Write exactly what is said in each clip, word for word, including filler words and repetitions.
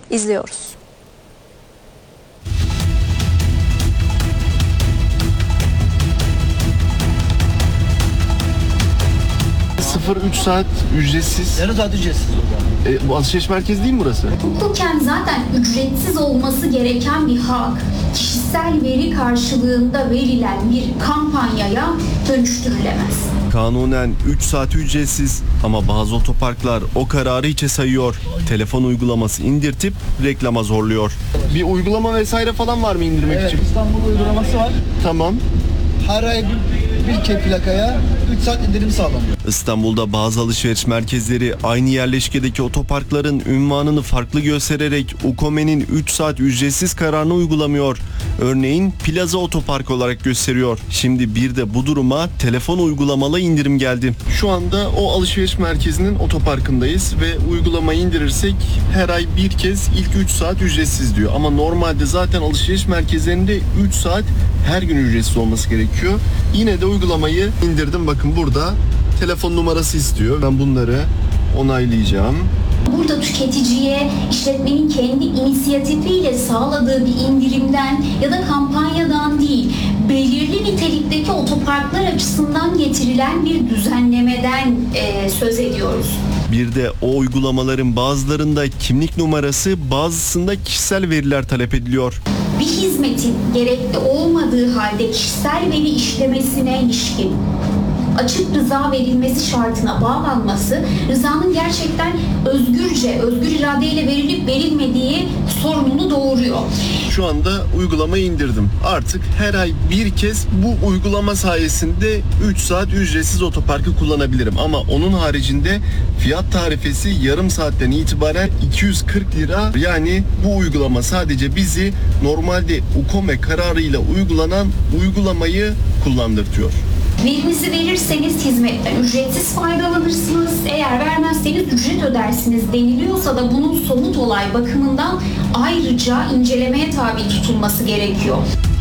İzliyoruz. sıfır üç saat ücretsiz. Yarım saat ücretsiz orada. E, bu alışveriş merkezi değil mi burası? Hukuken zaten ücretsiz olması gereken bir hak, kişisel veri karşılığında verilen bir kampanyaya dönüştürülemez. Kanunen üç saat ücretsiz ama bazı otoparklar o kararı hiçe sayıyor. Telefon uygulaması indirtip reklama zorluyor. Bir uygulama vesaire falan var mı indirmek Evet, için? İstanbul uygulaması var. Tamam. Her ay bir, bir kez plakaya üç saat indirim sağlanıyor. İstanbul'da bazı alışveriş merkezleri aynı yerleşkedeki otoparkların ünvanını farklı göstererek UKOME'nin üç saat ücretsiz kararını uygulamıyor. Örneğin Plaza Otopark olarak gösteriyor. Şimdi bir de bu duruma telefon uygulamalı indirim geldi. Şu anda o alışveriş merkezinin otoparkındayız ve uygulamayı indirirsek her ay bir kez ilk üç saat ücretsiz diyor. Ama normalde zaten alışveriş merkezlerinde üç saat her gün ücretsiz olması gerekiyor. Yine de uygulamayı indirdim. Bakın burada telefon numarası istiyor. Ben bunları onaylayacağım. Burada tüketiciye işletmenin kendi inisiyatifiyle sağladığı bir indirimden ya da kampanyadan değil, belirli nitelikteki otoparklar açısından getirilen bir düzenlemeden e, söz ediyoruz. Bir de o uygulamaların bazılarında kimlik numarası, bazısında kişisel veriler talep ediliyor. Bir hizmetin gerekli olmadığı halde kişisel veri işlemesine ilişkin açık rıza verilmesi şartına bağlanması, rızanın gerçekten özgürce, özgür iradeyle verilip verilmediği sorununu doğuruyor. Şu anda uygulamayı indirdim. Artık her ay bir kez bu uygulama sayesinde üç saat ücretsiz otoparkı kullanabilirim. Ama onun haricinde fiyat tarifesi yarım saatten itibaren iki yüz kırk lira. Yani bu uygulama sadece bizi normalde UKOME kararıyla uygulanan uygulamayı kullandırtıyor. Verinizi verirseniz hizmetten ücretsiz faydalanırsınız. Eğer vermezseniz ücret ödersiniz deniliyorsa da bunun somut olay bakımından ayrıca incelemeye tabi tutulması gerekiyor.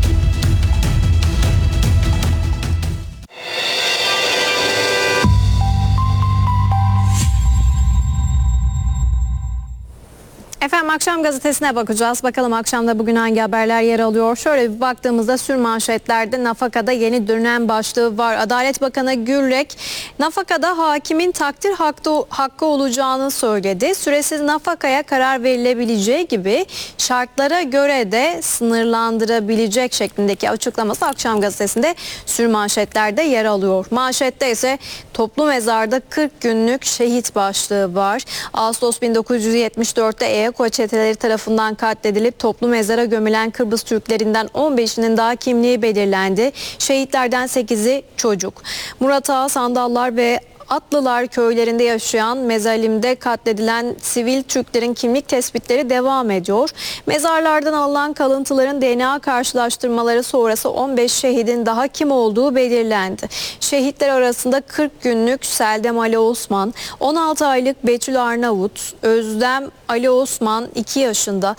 Efendim akşam gazetesine bakacağız. Bakalım akşamda bugün hangi haberler yer alıyor. Şöyle bir baktığımızda sürmanşetlerde nafakada yeni dönem başlığı var. Adalet Bakanı Gürlek nafakada hakimin takdir hakkı, hakkı olacağını söyledi. Süresiz nafakaya karar verilebileceği gibi şartlara göre de sınırlandırabilecek şeklindeki açıklaması akşam gazetesinde sürmanşetlerde yer alıyor. Manşette ise toplu mezarda kırk günlük şehit başlığı var. Ağustos bin dokuz yüz yetmiş dörtte E Y A çeteleri tarafından katledilip toplu mezara gömülen Kıbrıs Türklerinden on beşinin daha kimliği belirlendi. Şehitlerden sekizi çocuk. Murat Ağa, Sandallar ve Atlılar köylerinde yaşayan mezalimde katledilen sivil Türklerin kimlik tespitleri devam ediyor. Mezarlardan alınan kalıntıların D N A karşılaştırmaları sonrası on beş şehidin daha kim olduğu belirlendi. Şehitler arasında kırk günlük Seldem Ali Osman, on altı aylık Betül Arnavut, Özlem Ali Osman iki yaşında,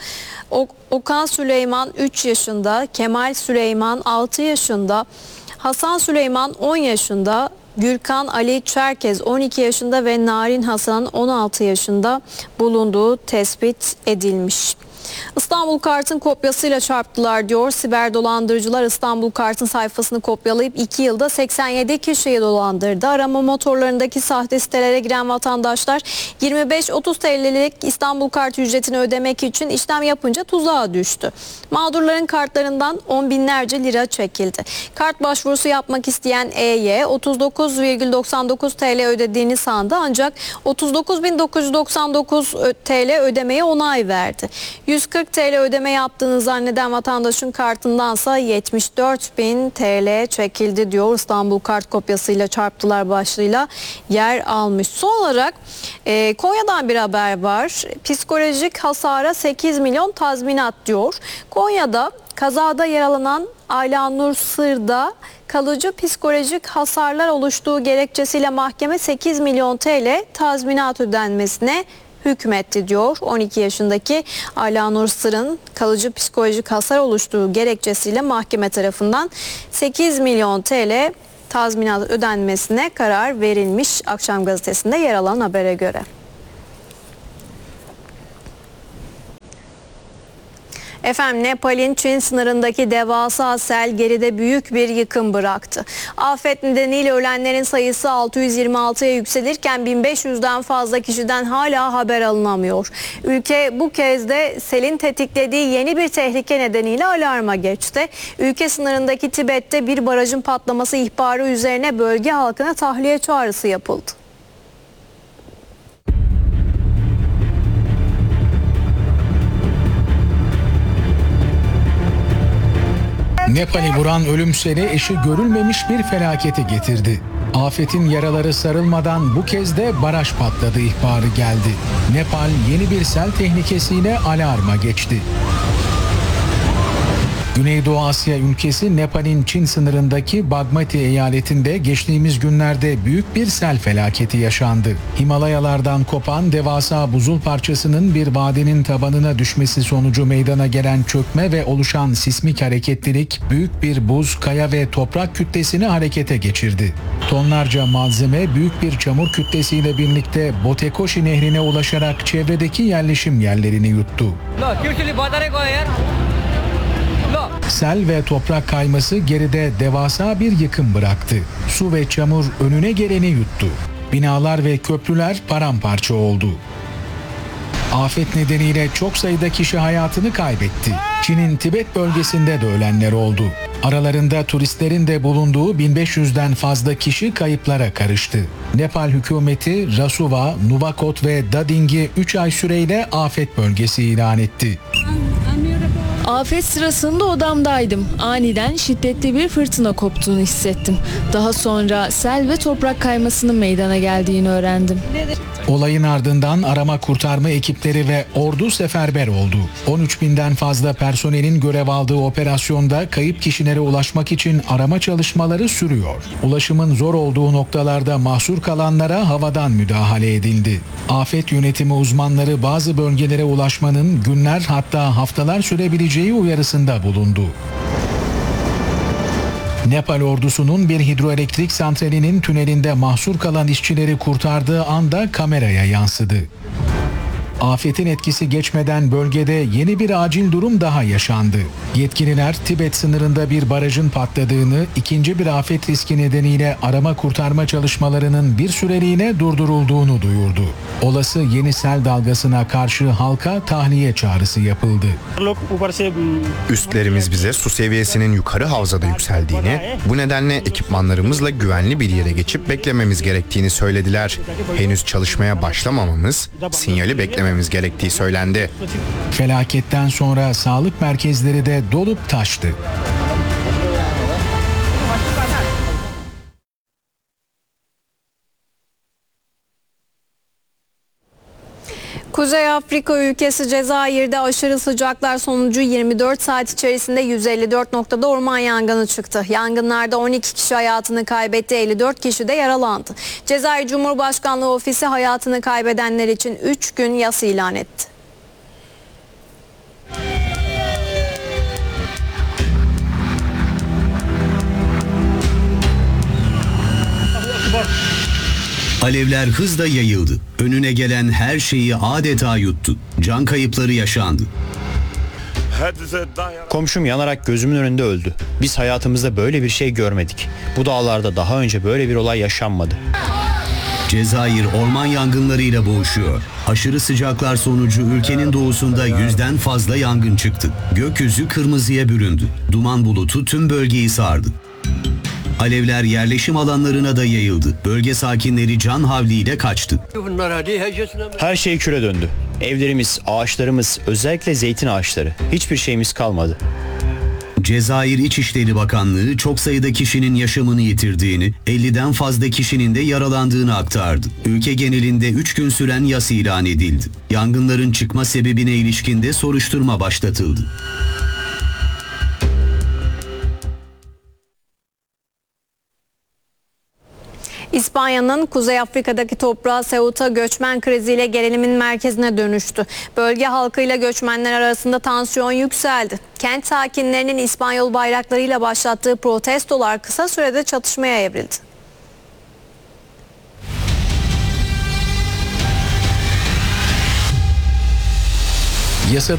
Okan Süleyman üç yaşında, Kemal Süleyman altı yaşında, Hasan Süleyman on yaşında, Gürkan Ali Çerkez on iki yaşında ve Narin Hasan on altı yaşında bulunduğu tespit edilmiş. İstanbul Kart'ın kopyasıyla çarptılar diyor. Siber dolandırıcılar İstanbul Kart'ın sayfasını kopyalayıp iki yılda seksen yedi kişiyi dolandırdı. Arama motorlarındaki sahte sitelere giren vatandaşlar yirmi beş otuz T L'lik İstanbul Kart ücretini ödemek için işlem yapınca tuzağa düştü. Mağdurların kartlarından on binlerce lira çekildi. Kart başvurusu yapmak isteyen E Y otuz dokuz virgül doksan dokuz T L ödediğini sandı ancak otuz dokuz bin dokuz yüz doksan dokuz T L ödemeye onay verdi. yüz kırk T L ödeme yaptığını zanneden vatandaşın kartındansa yetmiş dört bin T L çekildi diyor. İstanbul Kart kopyasıyla çarptılar başlığıyla yer almış. Son olarak e, Konya'dan bir haber var. Psikolojik hasara sekiz milyon tazminat diyor. Konya'da kazada yaralanan Ayla Nur Sır'da kalıcı psikolojik hasarlar oluştuğu gerekçesiyle mahkeme sekiz milyon T L tazminat ödenmesine hükmetti diyor. on iki yaşındaki Ayla Nur Sır'ın kalıcı psikolojik hasar oluştuğu gerekçesiyle mahkeme tarafından sekiz milyon T L tazminat ödenmesine karar verilmiş akşam gazetesinde yer alan habere göre. Efendim Nepal'in Çin sınırındaki devasa sel geride büyük bir yıkım bıraktı. Afet nedeniyle ölenlerin sayısı altı yüz yirmi altıya yükselirken bin beş yüzden fazla kişiden hala haber alınamıyor. Ülke bu kez de selin tetiklediği yeni bir tehlike nedeniyle alarma geçti. Ülke sınırındaki Tibet'te bir barajın patlaması ihbarı üzerine bölge halkına tahliye çağrısı yapıldı. Nepal'i vuran ölüm seli eşi görülmemiş bir felaketi getirdi. Afetin yaraları sarılmadan bu kez de baraj patladı ihbarı geldi. Nepal yeni bir sel tehlikesiyle alarma geçti. Güneydoğu Asya ülkesi Nepal'in Çin sınırındaki Bagmati eyaletinde geçtiğimiz günlerde büyük bir sel felaketi yaşandı. Himalayalardan kopan devasa buzul parçasının bir vadinin tabanına düşmesi sonucu meydana gelen çökme ve oluşan sismik hareketlilik büyük bir buz, kaya ve toprak kütlesini harekete geçirdi. Tonlarca malzeme büyük bir çamur kütlesiyle birlikte Botekoshi nehrine ulaşarak çevredeki yerleşim yerlerini yuttu. Sel ve toprak kayması geride devasa bir yıkım bıraktı. Su ve çamur önüne geleni yuttu. Binalar ve köprüler paramparça oldu. Afet nedeniyle çok sayıda kişi hayatını kaybetti. Çin'in Tibet bölgesinde de ölenler oldu. Aralarında turistlerin de bulunduğu bin beş yüzden fazla kişi kayıplara karıştı. Nepal hükümeti Rasuva, Nuvakot ve Dading'i üç ay süreyle afet bölgesi ilan etti. Afet sırasında odamdaydım. Aniden şiddetli bir fırtına koptuğunu hissettim. Daha sonra sel ve toprak kaymasının meydana geldiğini öğrendim. Olayın ardından arama kurtarma ekipleri ve ordu seferber oldu. on üç binden fazla personelin görev aldığı operasyonda kayıp kişilere ulaşmak için arama çalışmaları sürüyor. Ulaşımın zor olduğu noktalarda mahsur kalanlara havadan müdahale edildi. Afet yönetimi uzmanları bazı bölgelere ulaşmanın günler hatta haftalar sürebileceği uyarısında bulundu. Nepal ordusunun bir hidroelektrik santralinin tünelinde mahsur kalan işçileri kurtardığı anda kameraya yansıdı. Afetin etkisi geçmeden bölgede yeni bir acil durum daha yaşandı. Yetkililer Tibet sınırında bir barajın patladığını, ikinci bir afet riski nedeniyle arama kurtarma çalışmalarının bir süreliğine durdurulduğunu duyurdu. Olası yeni sel dalgasına karşı halka tahliye çağrısı yapıldı. Üstlerimiz bize su seviyesinin yukarı havzada yükseldiğini, bu nedenle ekipmanlarımızla güvenli bir yere geçip beklememiz gerektiğini söylediler. Henüz çalışmaya başlamamamız, sinyali beklememiz gerektiği söylendi. Felaketten sonra sağlık merkezleri de dolup taştı. Kuzey Afrika ülkesi Cezayir'de aşırı sıcaklar sonucu yirmi dört saat içerisinde yüz elli dört noktada orman yangını çıktı. Yangınlarda on iki kişi hayatını kaybetti, elli dört kişi de yaralandı. Cezayir Cumhurbaşkanlığı Ofisi hayatını kaybedenler için üç gün yas ilan etti. Alevler hızla yayıldı. Önüne gelen her şeyi adeta yuttu. Can kayıpları yaşandı. Komşum yanarak gözümün önünde öldü. Biz hayatımızda böyle bir şey görmedik. Bu dağlarda daha önce böyle bir olay yaşanmadı. Cezayir orman yangınlarıyla boğuşuyor. Aşırı sıcaklar sonucu ülkenin doğusunda yüzden fazla yangın çıktı. Gökyüzü kırmızıya büründü. Duman bulutu tüm bölgeyi sardı. Alevler yerleşim alanlarına da yayıldı. Bölge sakinleri can havliyle kaçtı. Her şey küle döndü. Evlerimiz, ağaçlarımız, özellikle zeytin ağaçları. Hiçbir şeyimiz kalmadı. Cezayir İçişleri Bakanlığı çok sayıda kişinin yaşamını yitirdiğini, elliden fazla kişinin de yaralandığını aktardı. Ülke genelinde üç gün süren yas ilan edildi. Yangınların çıkma sebebine ilişkin de soruşturma başlatıldı. İspanya'nın Kuzey Afrika'daki toprağı Ceuta göçmen kriziyle gerilimin merkezine dönüştü. Bölge halkıyla göçmenler arasında tansiyon yükseldi. Kent sakinlerinin İspanyol bayraklarıyla başlattığı protestolar kısa sürede çatışmaya evrildi. Yasa